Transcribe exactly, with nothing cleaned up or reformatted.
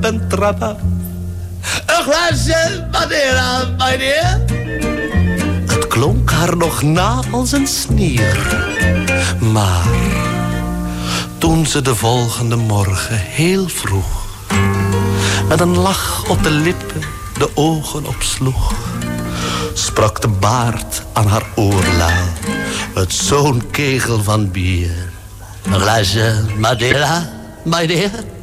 en trap. Een glaasje Madeira, my dear. Het klonk haar nog na als een snier. Maar toen ze de volgende morgen heel vroeg met een lach op de lippen de ogen opsloeg, sprak de baard aan haar oorlel uit zo'n kegel van bier. Een glaasje Madeira, my dear.